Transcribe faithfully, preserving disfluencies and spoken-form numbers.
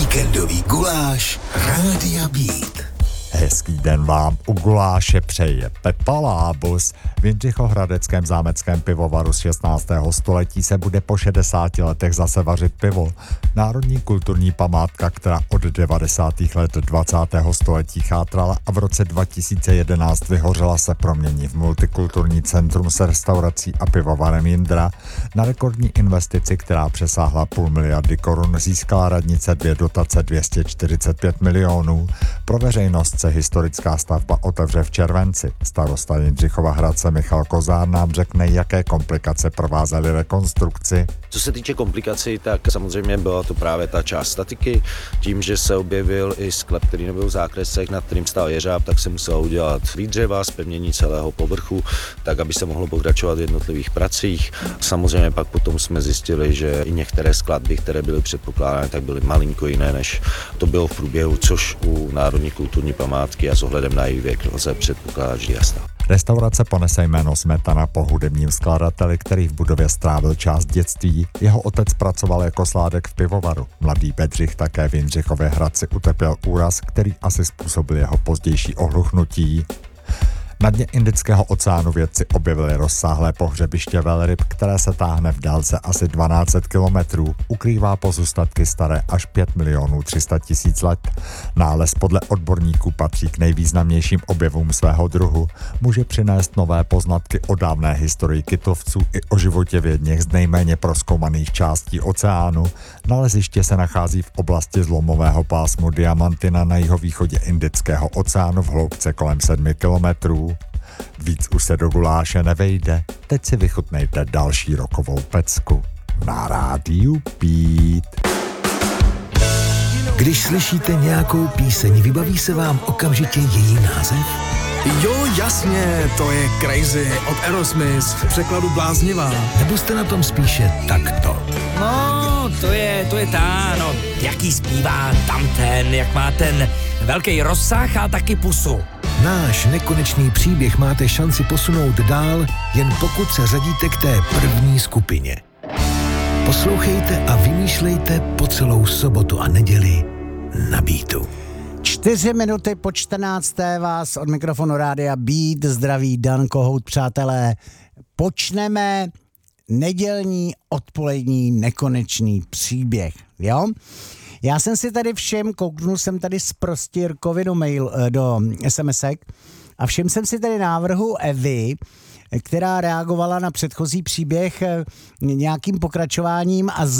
Víkendový guláš Rádia Beat. Hezký den vám u guláše přeje Pepa Lábus. V Jindřichohradeckém zámeckém pivovaru z šestnáctého století se bude po šedesáti letech zase vařit pivo. Národní kulturní památka, která od devadesátých let dvacátého století chátrala a v roce dva tisíce jedenáct vyhořela, se promění v multikulturní centrum s restaurací a pivovarem Jindra. Na rekordní investici, která přesáhla půl miliardy korun, získala radnice dvě dotace dvě stě čtyřicet pět milionů. Pro veřejnost se historická stavba otevře v červenci. Starosta Jindřichova Hradce Michal Kozár nám řekne, jaké komplikace provázely rekonstrukci. Co se týče komplikací, tak samozřejmě byla to právě ta část statiky. Tím, že se objevil i sklep, který nebyl v zákresech, nad kterým stál jeřáb, tak se muselo udělat výdřeva, zpevnění celého povrchu, tak aby se mohlo pokračovat v jednotlivých pracích. Samozřejmě pak potom jsme zjistili, že i některé skladby, které byly předpokládány, tak byly malinko jiné, než to bylo v průběhu, což u Národní kulturní památky a s ohledem na její věk lze předpokládat, že jasná. Restaurace ponese jméno Smetana po hudebním skladateli, který v budově strávil část dětství. Jeho otec pracoval jako sládek v pivovaru. Mladý Bedřich také v Jindřichově Hradci utrpěl úraz, který asi způsobil jeho pozdější ohluchnutí. Na dně Indického oceánu vědci objevili rozsáhlé pohřebiště velryb, které se táhne v délce asi dvanáct set kilometrů. Ukrývá pozůstatky staré až pět milionů tři sta tisíc let. Nález podle odborníků patří k nejvýznamnějším objevům svého druhu. Může přinést nové poznatky o dávné historii kytovců i o životě v jedněch z nejméně prozkoumaných částí oceánu. Naleziště se nachází v oblasti zlomového pásmu Diamantina na jihovýchodě Indického oceánu v hloubce kolem sedmi kilometrů. Víc už se do guláše nevejde, teď si vychutnejte další rokovou pecku na rádiu Beat. Když slyšíte nějakou píseň, vybaví se vám okamžitě její název? Jo, jasně, to je Crazy od Aerosmith, v překladu bláznivá. Nebo jste na tom spíše takto? No, to je, to je ta, no, jaký zpívá tamten, jak má ten velký rozsah a taky pusu. Náš nekonečný příběh máte šanci posunout dál, jen pokud se řadíte k té první skupině. Poslouchejte a vymýšlejte po celou sobotu a neděli na Beatu. Čtyři minuty po čtrnácté vás od mikrofonu Rádia Beat zdraví Dan Kohout, přátelé. Počneme nedělní odpolední nekonečný příběh, jo? Já jsem si tady všem, kouknul jsem tady z Prostírkovi do mail, do SMSek a všem jsem si tady návrhu Evy, která reagovala na předchozí příběh nějakým pokračováním a